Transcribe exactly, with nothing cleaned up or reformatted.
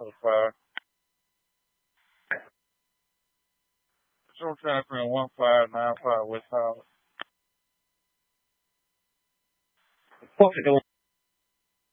oh five. So traffic on one five nine five West Holland. What we doing?